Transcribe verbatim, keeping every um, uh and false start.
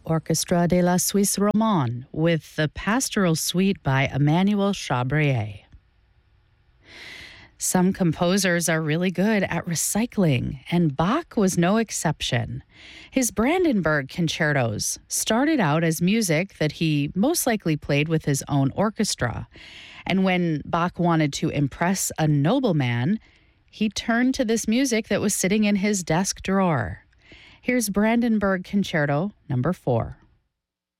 Orchestra de la Suisse Romande with the Pastoral Suite by Emmanuel Chabrier. Some composers are really good at recycling, and Bach was no exception. His Brandenburg concertos started out as music that he most likely played with his own orchestra. And when Bach wanted to impress a nobleman, he turned to this music that was sitting in his desk drawer. Here's Brandenburg Concerto number four.